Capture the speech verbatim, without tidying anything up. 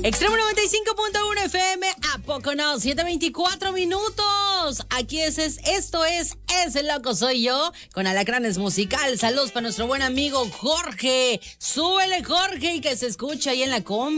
Extremo noventa y cinco punto uno F M, ¿a poco no? siete veinticuatro minutos. Aquí es, es, esto es Ese Loco Soy Yo, con Alacranes Musical. Saludos para nuestro buen amigo Jorge. Súbele, Jorge, y que se escuche ahí en la combi.